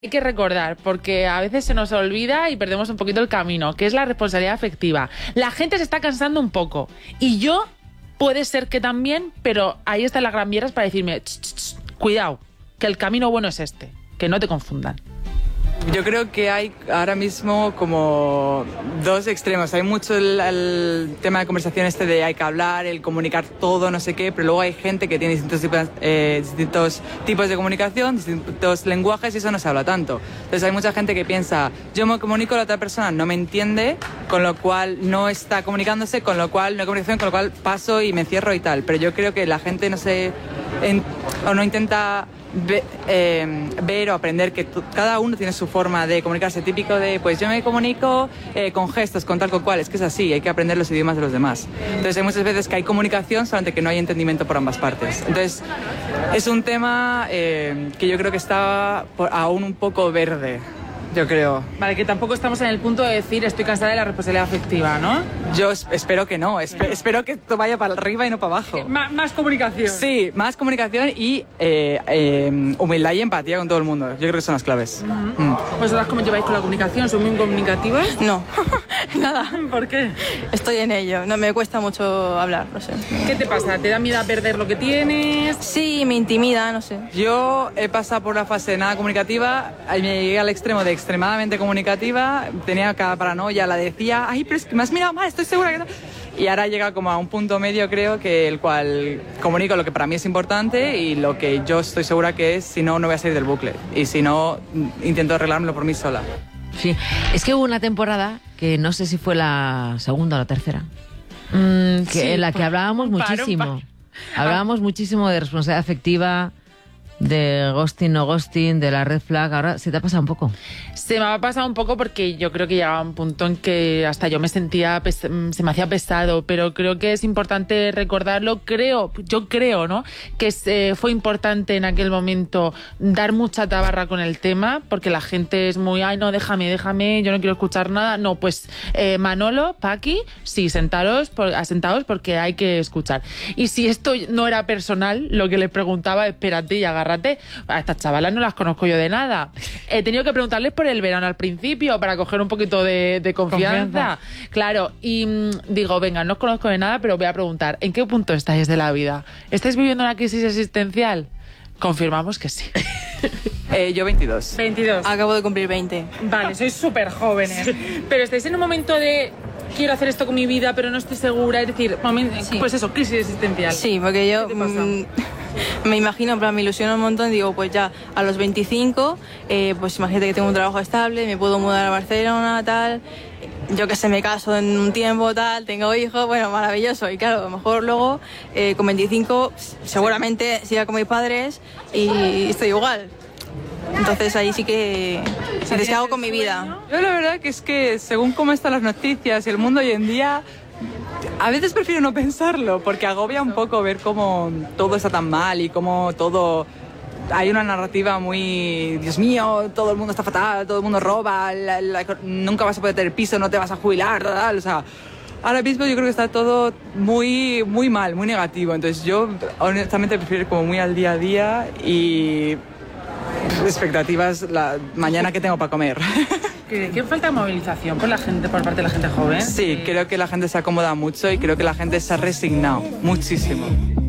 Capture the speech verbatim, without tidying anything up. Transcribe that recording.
Hay que recordar, porque a veces se nos olvida y perdemos un poquito el camino, que es la responsabilidad afectiva. La gente se está cansando un poco, y yo puede ser que también, pero ahí están las gran vieras para decirme, ch, ch, ch, cuidado, que el camino bueno es este, que no te confundan. Yo creo que hay ahora mismo como dos extremos. Hay mucho el, el tema de conversación este de hay que hablar, el comunicar todo, no sé qué, pero luego hay gente que tiene distintos tipos, eh, distintos tipos de comunicación, distintos lenguajes y eso no se habla tanto. Entonces hay mucha gente que piensa, yo me comunico, la otra persona no me entiende, con lo cual no está comunicándose, con lo cual no hay comunicación, con lo cual paso y me encierro y tal. Pero yo creo que la gente no se... En, o no intenta... Ve, eh, ver o aprender que tu, cada uno tiene su forma de comunicarse, típico de pues yo me comunico eh, con gestos, con tal con cual, es que es así, hay que aprender los idiomas de los demás. Entonces hay muchas veces que hay comunicación, solamente que no hay entendimiento por ambas partes. Entonces es un tema eh, que yo creo que está por, aún un poco verde. Yo creo. Vale, que tampoco estamos en el punto de decir estoy cansada de la responsabilidad afectiva, ¿no? Yo espero que no, esp espero que esto vaya para arriba y no para abajo. Más, más comunicación. Sí, más comunicación y eh, eh, humildad y empatía con todo el mundo. Yo creo que son las claves. Uh-huh. mm. ¿Vosotras cómo lleváis con la comunicación? ¿Son muy comunicativas? No, nada. ¿Por qué? Estoy en ello, no me cuesta mucho hablar, no sé. ¿Qué te pasa? ¿Te da miedo a perder lo que tienes? Sí, me intimida, no sé. Yo he pasado por una fase nada comunicativa, me llegué al extremo de extremadamente comunicativa, tenía cada paranoia, la decía, ay, pero es que me has mirado mal, estoy segura que no. Y ahora llega como a un punto medio, creo, que el cual comunico lo que para mí es importante y lo que yo estoy segura que es, si no, no voy a salir del bucle. Y si no, intento arreglármelo por mí sola. Sí, es que hubo una temporada que no sé si fue la segunda o la tercera, mm, que, sí, en la que hablábamos un par, muchísimo. un par. Hablábamos ah. muchísimo de responsabilidad afectiva, de ghosting, no ghosting, de la red flag. Ahora se te ha pasado un poco. Se me ha pasado un poco porque yo creo que llegaba un punto en que hasta yo me sentía, se me hacía pesado, pero creo que es importante recordarlo. Creo, yo creo, ¿no? Que se, fue importante en aquel momento dar mucha tabarra con el tema, porque la gente es muy, ay, no, déjame, déjame, yo no quiero escuchar nada. No, pues eh, Manolo, Paqui, sí, sentaros, por, asentaos porque hay que escuchar. Y si esto no era personal, lo que le preguntaba, espérate y agarra. A estas chavalas no las conozco yo de nada. He tenido que preguntarles por el verano al principio para coger un poquito de, de confianza. confianza. Claro, y mmm, digo, venga, no os conozco de nada, pero voy a preguntar, ¿en qué punto estáis de la vida? ¿Estáis viviendo una crisis existencial? Confirmamos que sí. eh, yo veintidós. veintidós. Acabo de cumplir veinte. Vale, sois súper jóvenes. Pero estáis en un momento de... quiero hacer esto con mi vida, pero no estoy segura. Es decir, sí. Pues eso, crisis existencial. Sí, porque yo mmm, me imagino, en plan, me ilusiono un montón y digo, pues ya a los veinticinco, eh, pues imagínate que tengo un trabajo estable, me puedo mudar a Barcelona, tal, yo que sé, me caso en un tiempo, tal, tengo hijos, bueno, maravilloso. Y claro, a lo mejor luego eh, con veinticinco seguramente siga con mis padres y estoy igual. Entonces ahí sí que sí, ¿qué hago con mi vida? Yo la verdad que es que según cómo están las noticias y el mundo hoy en día, a veces prefiero no pensarlo porque agobia un poco ver cómo todo está tan mal y cómo todo... Hay una narrativa muy, Dios mío, todo el mundo está fatal, todo el mundo roba, la, la, nunca vas a poder tener piso, no te vas a jubilar, tal, o sea... Ahora mismo yo creo que está todo muy, muy mal, muy negativo, entonces yo honestamente prefiero ir como muy al día a día y... expectativas la mañana que tengo para comer. ¿Qué falta movilización por la gente, por parte de la gente joven? Sí, creo que la gente se acomoda mucho y creo que la gente se ha resignado muchísimo.